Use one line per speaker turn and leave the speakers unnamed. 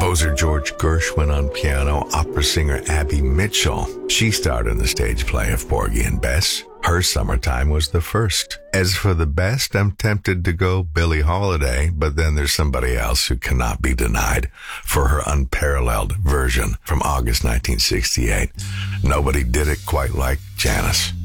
Composer George Gershwin on piano, opera singer Abby Mitchell. She starred in the stage play of Porgy and Bess. Her summertime was the first. As for the best, I'm tempted to go Billie Holiday, but then there's somebody else who cannot be denied for her unparalleled version from August 1968. Nobody did it quite like Janis.